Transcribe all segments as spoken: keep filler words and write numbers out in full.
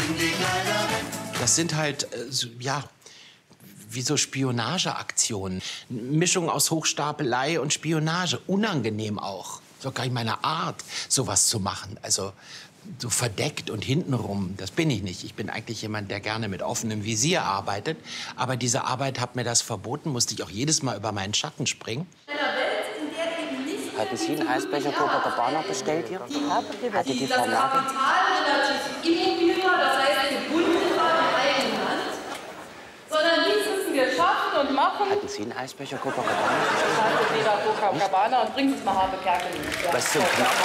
Das sind halt, äh, so, ja, wie so Spionageaktionen. Mischung aus Hochstapelei und Spionage. Unangenehm auch. So gar nicht meine Art, sowas zu machen. Also so verdeckt und hintenrum, das bin ich nicht. Ich bin eigentlich jemand, der gerne mit offenem Visier arbeitet. Aber diese Arbeit hat mir das verboten, musste ich auch jedes Mal über meinen Schatten springen. Hatten Sie einen Eisbecher Copacabana bestellt hier? Die habe Hatte die Frau Das Merkel? Kapital relativ immobil war, das heißt gebunden war in eigenem Land. Sondern dies müssen wir schaffen und machen. Hatten Sie einen Eisbecher Copacabana Ich bestellt? hatte weder Copacabana und bringen Sie es mal Habe Kerkel nicht. Ja. Was zum Knappen?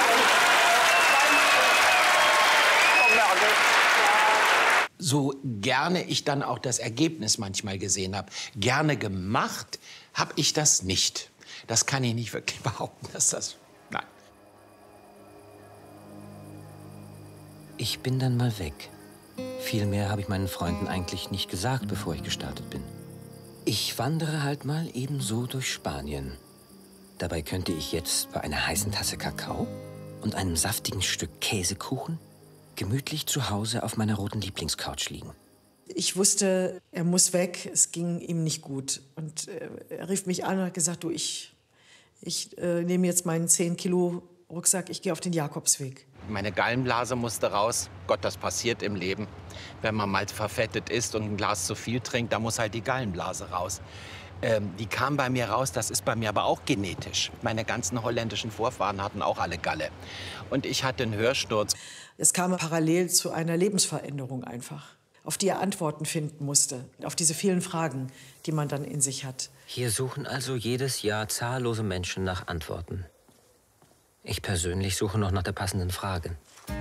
So gerne ich dann auch das Ergebnis manchmal gesehen habe, gerne gemacht habe ich das nicht. Das kann ich nicht wirklich behaupten, dass das... Nein. Ich bin dann mal weg. Viel mehr habe ich meinen Freunden eigentlich nicht gesagt, bevor ich gestartet bin. Ich wandere halt mal ebenso durch Spanien. Dabei könnte ich jetzt bei einer heißen Tasse Kakao und einem saftigen Stück Käsekuchen gemütlich zu Hause auf meiner roten Lieblingscouch liegen. Ich wusste, er muss weg, es ging ihm nicht gut. Und äh, er rief mich an und hat gesagt, du, ich, ich äh, nehme jetzt meinen zehn Kilo Rucksack, ich gehe auf den Jakobsweg. Meine Gallenblase musste raus. Gott, das passiert im Leben. Wenn man mal verfettet ist und ein Glas zu viel trinkt, da muss halt die Gallenblase raus. Ähm, die kam bei mir raus, das ist bei mir aber auch genetisch. Meine ganzen holländischen Vorfahren hatten auch alle Galle. Und ich hatte einen Hörsturz. Es kam parallel zu einer Lebensveränderung einfach, auf die er Antworten finden musste, auf diese vielen Fragen, die man dann in sich hat. Hier suchen also jedes Jahr zahllose Menschen nach Antworten. Ich persönlich suche noch nach der passenden Frage.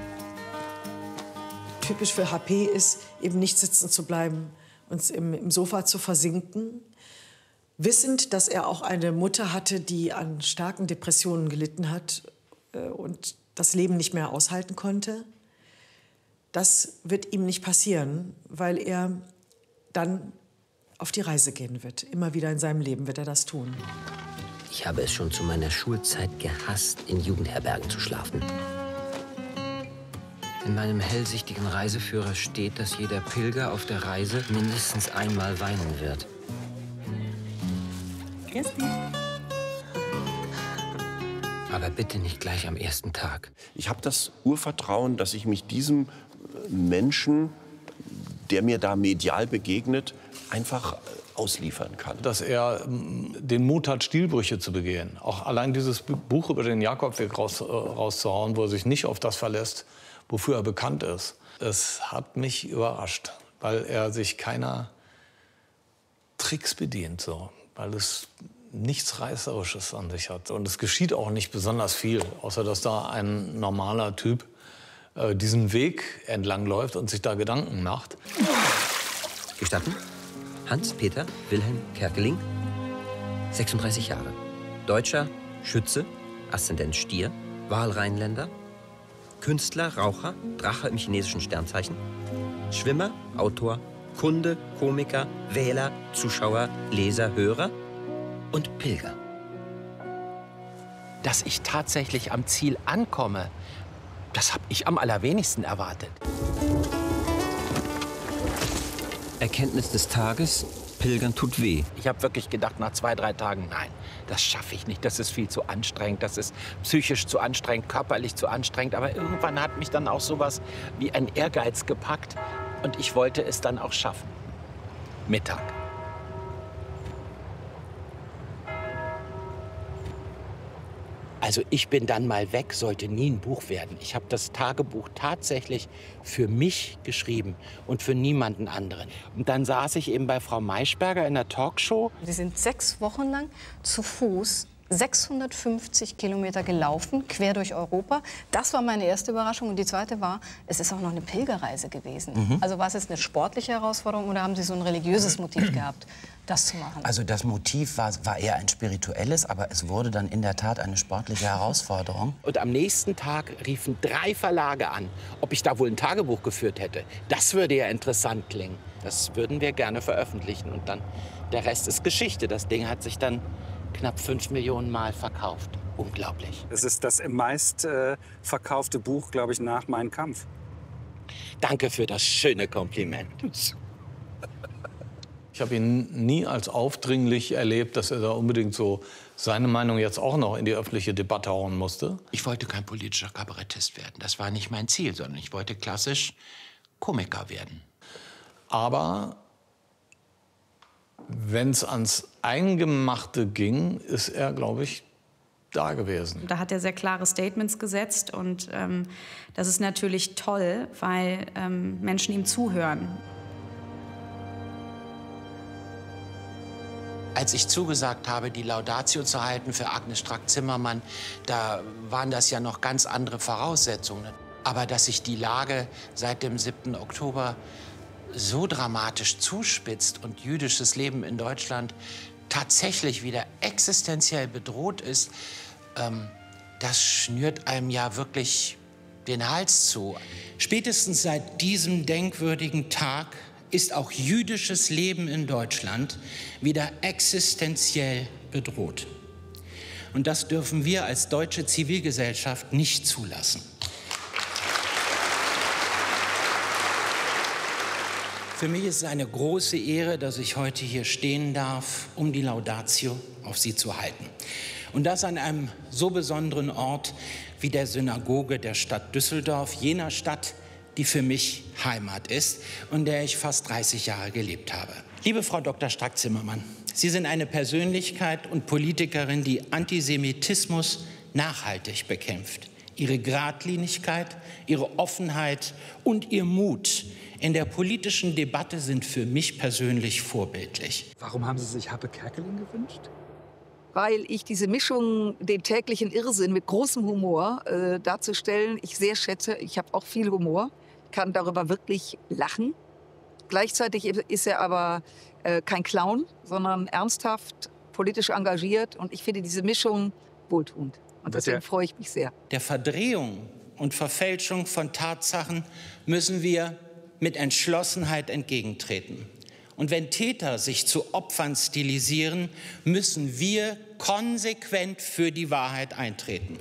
Typisch für H P ist, eben nicht sitzen zu bleiben und im, im Sofa zu versinken, wissend, dass er auch eine Mutter hatte, die an starken Depressionen gelitten hat äh, und das Leben nicht mehr aushalten konnte. Das wird ihm nicht passieren, weil er dann auf die Reise gehen wird. Immer wieder in seinem Leben wird er das tun. Ich habe es schon zu meiner Schulzeit gehasst, in Jugendherbergen zu schlafen. In meinem hellsichtigen Reiseführer steht, dass jeder Pilger auf der Reise mindestens einmal weinen wird. Christi. Aber bitte nicht gleich am ersten Tag. Ich habe das Urvertrauen, dass ich mich diesem Menschen, der mir da medial begegnet, einfach ausliefern kann. Dass er ähm, den Mut hat, Stilbrüche zu begehen. Auch allein dieses Buch über den Jakobsweg raus, äh, rauszuhauen, wo er sich nicht auf das verlässt, wofür er bekannt ist. Es hat mich überrascht, weil er sich keiner Tricks bedient, so, weil es nichts Reißerisches an sich hat. Und es geschieht auch nicht besonders viel, außer dass da ein normaler Typ äh, diesen Weg entlang läuft und sich da Gedanken macht. Gestatten? Hans-Peter Wilhelm Kerkeling, sechsunddreißig Jahre. Deutscher, Schütze, Aszendent Stier, Wahlrheinländer, Künstler, Raucher, Drache im chinesischen Sternzeichen, Schwimmer, Autor, Kunde, Komiker, Wähler, Zuschauer, Leser, Hörer und Pilger. Dass ich tatsächlich am Ziel ankomme, das habe ich am allerwenigsten erwartet. Erkenntnis des Tages: Pilgern tut weh. Ich habe wirklich gedacht, nach zwei, drei Tagen, nein, das schaffe ich nicht. Das ist viel zu anstrengend, das ist psychisch zu anstrengend, körperlich zu anstrengend. Aber irgendwann hat mich dann auch sowas wie ein Ehrgeiz gepackt. Und ich wollte es dann auch schaffen. Mittag. Also ich bin dann mal weg, sollte nie ein Buch werden. Ich habe das Tagebuch tatsächlich für mich geschrieben und für niemanden anderen. Und dann saß ich eben bei Frau Maischberger in der Talkshow. Wir sind sechs Wochen lang zu Fuß sechshundertfünfzig Kilometer gelaufen, quer durch Europa. Das war meine erste Überraschung. Und die zweite war, es ist auch noch eine Pilgerreise gewesen. Mhm. Also war es jetzt eine sportliche Herausforderung oder haben Sie so ein religiöses Motiv gehabt, das zu machen? Also das Motiv war, war eher ein spirituelles, aber es wurde dann in der Tat eine sportliche Herausforderung. Und am nächsten Tag riefen drei Verlage an, ob ich da wohl ein Tagebuch geführt hätte. Das würde ja interessant klingen. Das würden wir gerne veröffentlichen. Und dann der Rest ist Geschichte. Das Ding hat sich dann knapp fünf Millionen Mal verkauft. Unglaublich. Es ist das meist äh, verkaufte Buch, glaube ich, nach Mein Kampf. Danke für das schöne Kompliment. Ich habe ihn nie als aufdringlich erlebt, dass er da unbedingt so seine Meinung jetzt auch noch in die öffentliche Debatte hauen musste. Ich wollte kein politischer Kabarettist werden. Das war nicht mein Ziel, sondern ich wollte klassisch Komiker werden. Aber wenn es ans Eingemachte ging, ist er, glaube ich, da gewesen. Da hat er sehr klare Statements gesetzt und ähm, das ist natürlich toll, weil ähm, Menschen ihm zuhören. Als ich zugesagt habe, die Laudatio zu halten für Agnes Strack-Zimmermann, da waren das ja noch ganz andere Voraussetzungen. Aber dass sich die Lage seit dem siebten Oktober so dramatisch zuspitzt und jüdisches Leben in Deutschland tatsächlich wieder existenziell bedroht ist, ähm, das schnürt einem ja wirklich den Hals zu. Spätestens seit diesem denkwürdigen Tag ist auch jüdisches Leben in Deutschland wieder existenziell bedroht. Und das dürfen wir als deutsche Zivilgesellschaft nicht zulassen. Für mich ist es eine große Ehre, dass ich heute hier stehen darf, um die Laudatio auf Sie zu halten. Und das an einem so besonderen Ort wie der Synagoge der Stadt Düsseldorf, jener Stadt, die für mich Heimat ist und in der ich fast dreißig Jahre gelebt habe. Liebe Frau Doktor Strack-Zimmermann, Sie sind eine Persönlichkeit und Politikerin, die Antisemitismus nachhaltig bekämpft. Ihre Geradlinigkeit, Ihre Offenheit und Ihr Mut in der politischen Debatte sind für mich persönlich vorbildlich. Warum haben Sie sich Happe Kerkeling gewünscht? Weil ich diese Mischung, den täglichen Irrsinn mit großem Humor äh, darzustellen, ich sehr schätze. Ich habe auch viel Humor, kann darüber wirklich lachen. Gleichzeitig ist er aber äh, kein Clown, sondern ernsthaft, politisch engagiert. Und ich finde diese Mischung wohltuend. Und deswegen freue ich mich sehr. Der Verdrehung und Verfälschung von Tatsachen müssen wir mit Entschlossenheit entgegentreten. Und wenn Täter sich zu Opfern stilisieren, müssen wir konsequent für die Wahrheit eintreten.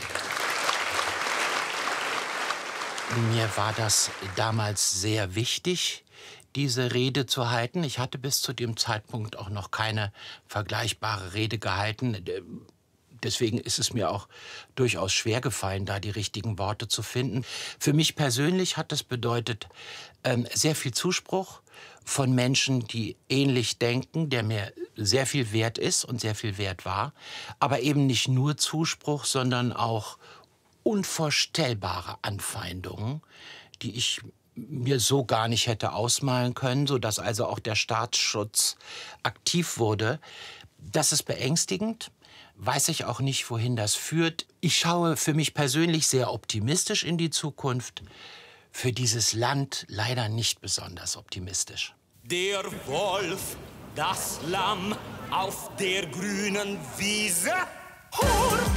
Mir war das damals sehr wichtig, diese Rede zu halten. Ich hatte bis zu dem Zeitpunkt auch noch keine vergleichbare Rede gehalten. Deswegen ist es mir auch durchaus schwer gefallen, da die richtigen Worte zu finden. Für mich persönlich hat das bedeutet ähm, sehr viel Zuspruch von Menschen, die ähnlich denken, der mir sehr viel wert ist und sehr viel wert war. Aber eben nicht nur Zuspruch, sondern auch unvorstellbare Anfeindungen, die ich mir so gar nicht hätte ausmalen können, sodass also auch der Staatsschutz aktiv wurde. Das ist beängstigend. Weiß ich auch nicht, wohin das führt. Ich schaue für mich persönlich sehr optimistisch in die Zukunft. Für dieses Land leider nicht besonders optimistisch. Der Wolf, das Lamm auf der grünen Wiese. Hurra!